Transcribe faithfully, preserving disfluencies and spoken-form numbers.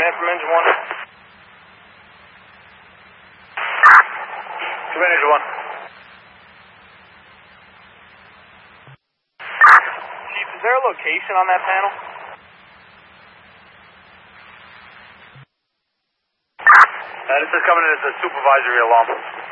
in from engine one. Come in, engine one. Chief, is there a location on that panel? Uh, this is coming in as a supervisory alarm.